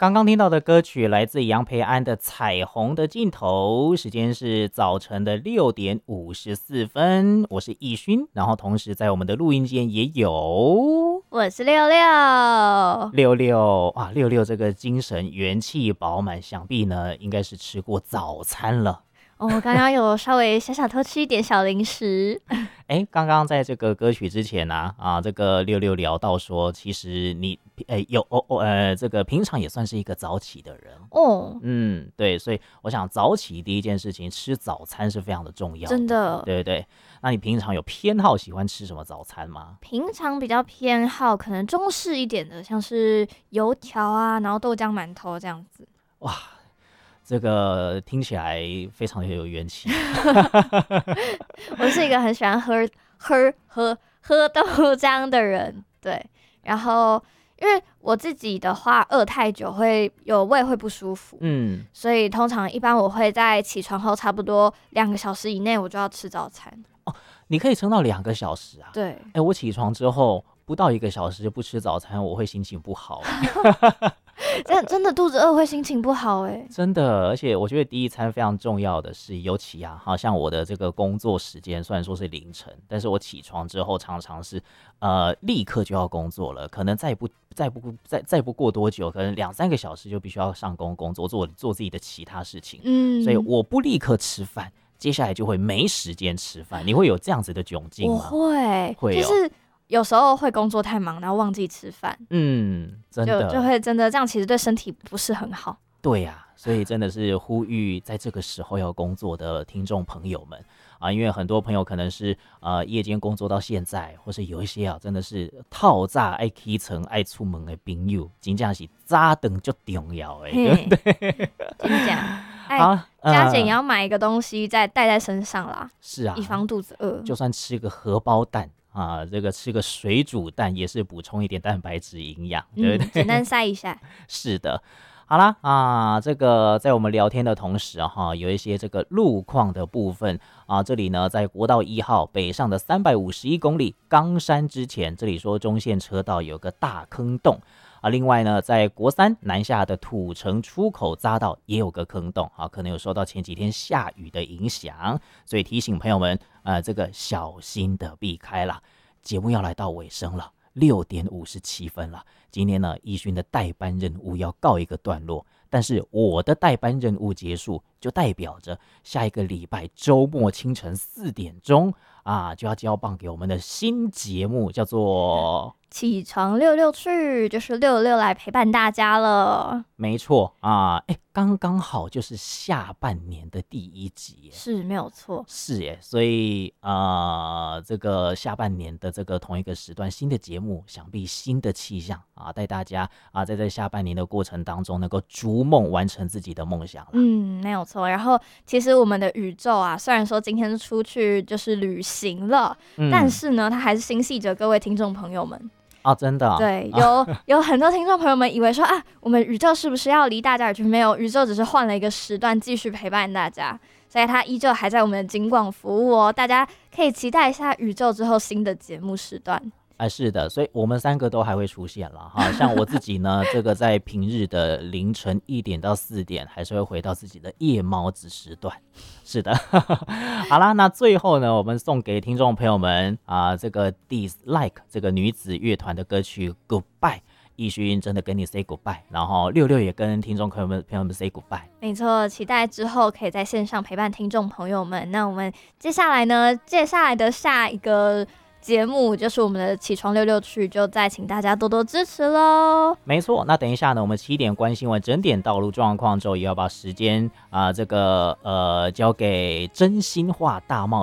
刚刚听到的歌曲来自杨培安的《彩虹的尽头》，时间是早晨的6:54，我是易勋，然后同时在我们的录音间也有我是六六六六啊，六六这个精神元气饱满，想必呢应该是吃过早餐了。 我刚刚有稍微小偷吃一点小零食。 刚刚在这个歌曲之前这个六六聊到说，其实你这个平常也算是一个早起的人哦。 对，所以我想早起第一件事情吃早餐是非常的重要的， 真的， 对对对。那你平常有偏好喜欢吃什么早餐吗？ 平常比较偏好可能中式一点的，像是油条啊，然后豆浆馒头这样子。 哇，这个听起来非常有元气。 我是一个很喜欢喝豆浆的人，对。然后因为我自己的话，饿太久会有胃会不舒服，所以通常一般我会在起床后差不多2个小时以内，我就要吃早餐。 哦，你可以撑到2个小时啊？ 对。 我起床之后不到1个小时就不吃早餐，我会心情不好。 真的肚子饿会心情不好真的。而且我觉得第一餐非常重要的是，尤其好像我的这个工作时间虽然说是凌晨，但是我起床之后常常是立刻就要工作了，可能再不过多久，可能2-3个小时就必须要上工作做自己的其他事情。所以我不立刻吃饭，接下来就会没时间吃饭。你会有这样子的窘境吗？ 我会就是有时候会工作太忙，然后忘记吃饭。 真的就会真的这样，其实对身体不是很好。 对呀，所以真的是呼吁在这个时候要工作的听众朋友们因为很多朋友可能是夜间工作到现在，或是有一些真的是透早爱起床爱出门的朋友，真的是早顿就重要对不对？ 真的加减也要买一个东西再带在身上啦。 是啊， 以防肚子饿。 就算吃个荷包蛋这个吃个水煮蛋也是补充一点蛋白质营养，对不对？ 简单塞一下。是的。好啦这个在我们聊天的同时有一些这个路况的部分这里呢在国道1号北上的351公里冈山之前，这里说中线车道有个大坑洞另外呢在国3南下的土城出口匝道也有个坑洞可能有受到前几天下雨的影响，所以提醒朋友们这个小心的避开啦。节目要来到尾声了，6:57了。今天呢，易勋的代班任务要告一个段落，但是我的代班任务结束，就代表着下一个礼拜周末清晨4点钟就要交棒给我们的新节目，叫做起床六六去，就是六六来陪伴大家了。 没错刚刚好就是下半年的第1集是没有错。 是所以这个下半年的这个同一个时段，新的节目，想必新的气象带大家在这下半年的过程当中能够逐梦完成自己的梦想没有错。然后其实我们的宇宙虽然说今天出去就是旅行了但是呢它还是心系着各位听众朋友们真的对，有很多听众朋友们以为说我们宇宙是不是要离大家而去？没有，宇宙只是换了一个时段继续陪伴大家，所以它依旧还在我们的警广服务大家可以期待一下宇宙之后新的节目时段。 是的，所以我们3个都还会出现了像我自己呢这个在平日的凌晨1点到4点还是会回到自己的夜猫子时段。是的好啦，那最后呢我们送给听众朋友们这个 Dislike 这个女子乐团的歌曲 Goodbye， 易勋真的跟你 say goodbye， 然后六六也跟听众朋友们 say goodbye。 没错，期待之后可以在线上陪伴听众朋友们。那我们接下来的下一个节目就是我们的起床六六去，就再请大家多多支持咯。 没错，那等一下呢我们7点关心完整点道路状况之后，也要把时间这个交给真心话大冒